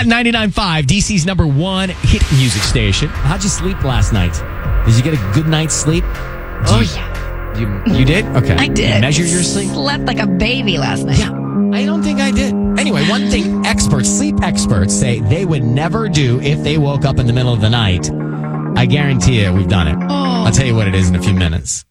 Hot 99.5, DC's number one hit music station. How'd you sleep last night? Did you get a good night's sleep? Yeah. You did? Okay. I did. Measure your sleep? Slept like a baby last night. Yeah. I don't think I did. Anyway, one thing sleep experts say they would never do if they woke up in the middle of the night. I guarantee you we've done it. Oh. I'll tell you what it is in a few minutes.